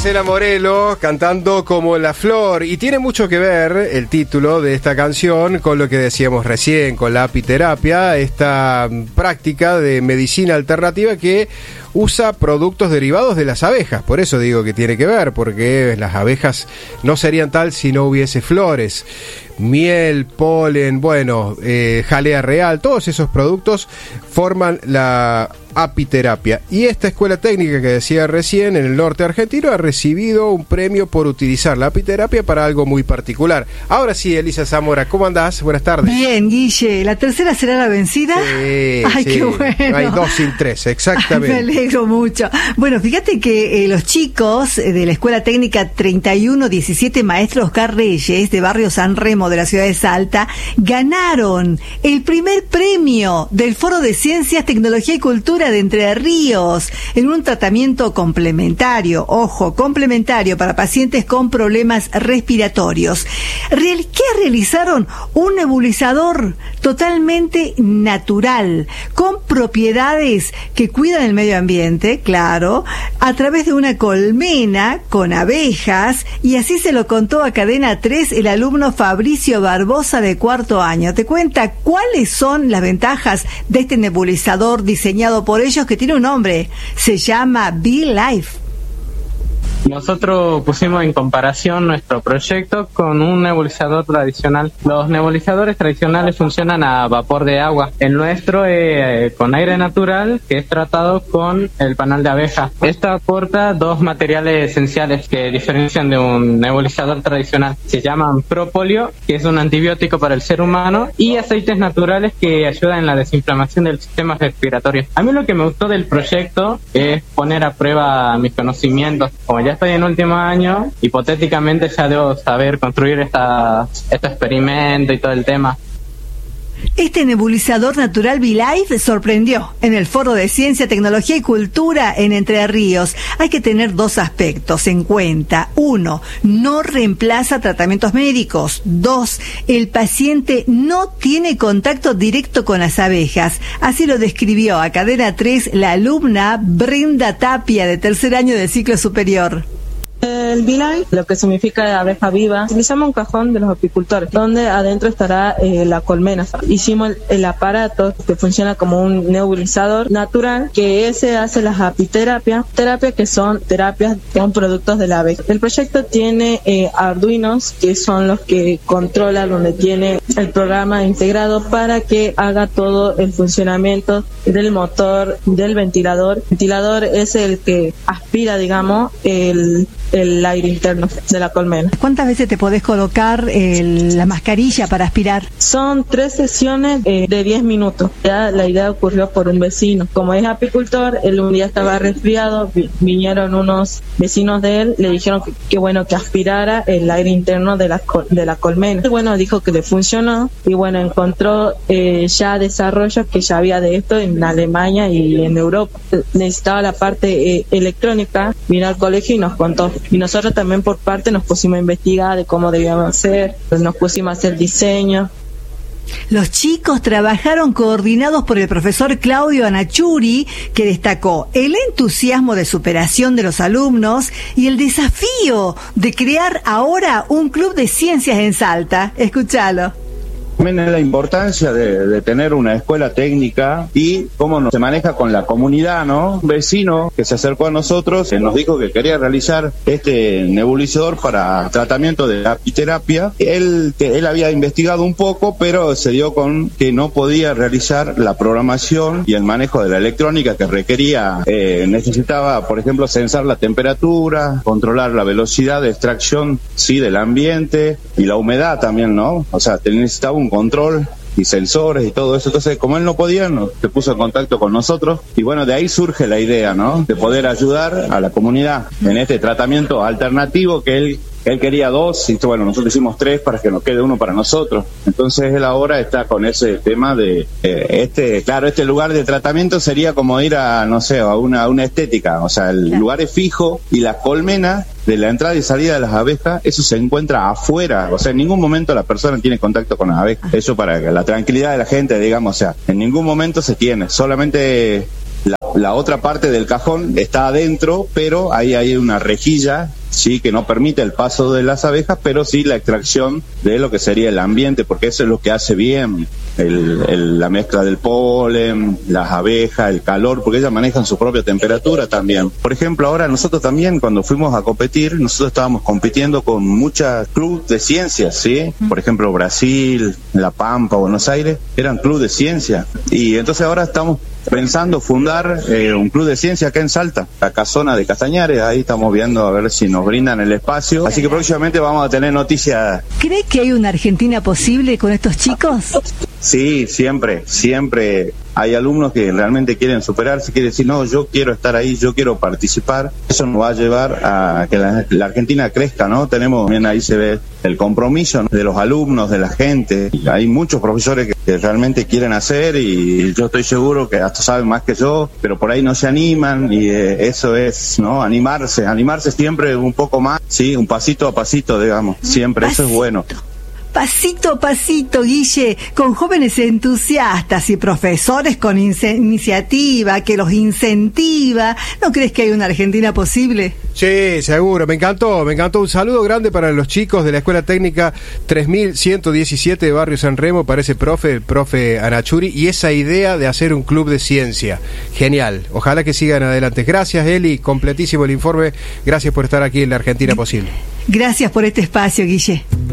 Marcela Morelo cantando Como la Flor, y tiene mucho que ver el título de esta canción con lo que decíamos recién, con la apiterapia, esta práctica de medicina alternativa que usa productos derivados de las abejas. Por eso digo que tiene que ver, porque las abejas no serían tal si no hubiese flores. Miel, polen, jalea real, todos esos productos forman la apiterapia. Y esta escuela técnica que decía recién en el norte argentino ha recibido un premio por utilizar la apiterapia para algo muy particular. Ahora sí, Elisa Zamora, ¿cómo andás? Buenas tardes. Bien, Guille, ¿la tercera será la vencida? Sí, ay, sí. Qué bueno. Hay 2 sin 3, exactamente. Ay, me alegro mucho. Bueno, fíjate que los chicos de la Escuela Técnica 3117 Maestro Oscar Reyes de Barrio San Remo de la ciudad de Salta ganaron el primer premio del Foro de Ciencias, Tecnología y Cultura de Entre Ríos en un tratamiento complementario, ojo, complementario para pacientes con problemas respiratorios. ¿Qué realizaron? Un nebulizador totalmente natural, con propiedades que cuidan el medio ambiente, claro, a través de una colmena con abejas, y así se lo contó a Cadena 3 el alumno Fabricio Barbosa de 4º año. Te cuenta cuáles son las ventajas de este nebulizador diseñado por ellos, que tiene un nombre, se llama Be-Life. Nosotros pusimos en comparación nuestro proyecto con un nebulizador tradicional. Los nebulizadores tradicionales funcionan a vapor de agua. El nuestro es con aire natural, que es tratado con el panal de abeja. Esto aporta 2 materiales esenciales que diferencian de un nebulizador tradicional. Se llaman propóleo, que es un antibiótico para el ser humano, y aceites naturales que ayudan en la desinflamación del sistema respiratorio. A mí lo que me gustó del proyecto es poner a prueba mis conocimientos. Como ya estoy en último año, hipotéticamente ya debo saber construir este experimento y todo el tema. Este nebulizador natural Be-Life sorprendió en el Foro de Ciencia, Tecnología y Cultura en Entre Ríos. Hay que tener 2 aspectos en cuenta. 1, no reemplaza tratamientos médicos. 2, el paciente no tiene contacto directo con las abejas. Así lo describió a Cadena 3 la alumna Brenda Tapia, de 3er año del ciclo superior. El Be-Life, lo que significa abeja viva, utilizamos un cajón de los apicultores, donde adentro estará la colmena. Hicimos el aparato que funciona como un nebulizador natural, que ese hace las apiterapias, que son terapias con productos de la abeja. El proyecto tiene arduinos, que son los que controlan, donde tiene el programa integrado para que haga todo el funcionamiento del motor, del ventilador. El ventilador es el que aspira, digamos, el aire interno de la colmena. ¿Cuántas veces te podés colocar la mascarilla para aspirar? Son 3 sesiones de 10 minutos. Ya la idea ocurrió por un vecino. Como es apicultor, él un día estaba resfriado, vinieron unos vecinos de él, le dijeron que bueno, que aspirara el aire interno de la colmena. Y bueno, dijo que le funcionó, y bueno, encontró ya desarrollos que ya había de esto en Alemania y en Europa. Necesitaba la parte electrónica, vino al colegio y nos contó. Y nosotros también por parte nos pusimos a investigar de cómo debíamos hacer, pues nos pusimos a hacer diseño. Los chicos trabajaron coordinados por el profesor Claudio Anachuri, que destacó el entusiasmo de superación de los alumnos y el desafío de crear ahora un club de ciencias en Salta. Escúchalo. También la importancia de tener una escuela técnica y cómo se maneja con la comunidad, ¿no? Un vecino que se acercó a nosotros nos dijo que quería realizar este nebulizador para tratamiento de apiterapia. Él había investigado un poco, pero se dio con que no podía realizar la programación y el manejo de la electrónica que requería. Necesitaba, por ejemplo, censar la temperatura, controlar la velocidad de extracción, sí, del ambiente, y la humedad también, ¿no? O sea, necesitaba un control y sensores y todo eso. Entonces, como él no podía, se puso en contacto con nosotros, y bueno, de ahí surge la idea, ¿no? De poder ayudar a la comunidad en este tratamiento alternativo que él quería 2, y bueno, nosotros hicimos 3 para que nos quede 1 para nosotros. Entonces él ahora está con ese tema de este lugar de tratamiento sería como ir a, no sé, a una estética. O sea, el lugar es fijo, y la colmena de la entrada y salida de las abejas, eso se encuentra afuera. O sea, en ningún momento la persona tiene contacto con las abejas. Eso para la tranquilidad de la gente, digamos. O sea, en ningún momento se tiene, solamente la la otra parte del cajón está adentro, pero ahí hay una rejilla, sí, que no permite el paso de las abejas, pero sí la extracción de lo que sería el ambiente, porque eso es lo que hace bien la mezcla del polen, las abejas, el calor, porque ellas manejan su propia temperatura también. Por ejemplo, ahora nosotros también, cuando fuimos a competir, nosotros estábamos compitiendo con muchas clubes de ciencias, ¿sí? Por ejemplo, Brasil, La Pampa, Buenos Aires, eran clubes de ciencia. Y entonces ahora estamos pensando fundar un club de ciencia acá en Salta, la Casona de Castañares. Ahí estamos viendo a ver si nos brindan el espacio. Así que próximamente vamos a tener noticias. ¿Cree que hay una Argentina posible con estos chicos? Sí, siempre hay alumnos que realmente quieren superarse, quieren decir, no, yo quiero estar ahí, yo quiero participar. Eso nos va a llevar a que la Argentina crezca, ¿no? Tenemos, bien ahí se ve el compromiso, ¿no?, de los alumnos, de la gente. Hay muchos profesores que realmente quieren hacer, y yo estoy seguro que hasta saben más que yo, pero por ahí no se animan, y eso es, ¿no? Animarse siempre un poco más, sí, un pasito a pasito, digamos, siempre, eso es bueno. Pasito a pasito, Guille, con jóvenes entusiastas y profesores con iniciativa, que los incentiva. ¿No crees que hay una Argentina posible? Sí, seguro, me encantó. Un saludo grande para los chicos de la Escuela Técnica 3117 de Barrio San Remo, para ese el profe Anachuri, y esa idea de hacer un club de ciencia. Genial, ojalá que sigan adelante. Gracias, Eli, completísimo el informe. Gracias por estar aquí en la Argentina posible. Gracias por este espacio, Guille.